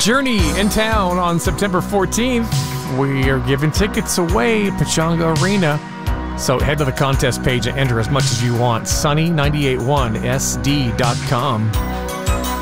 Journey in town on September 14th. We are giving tickets away at Pechanga Arena. So head to the contest page and enter as much as you want. Sunny981sd.com.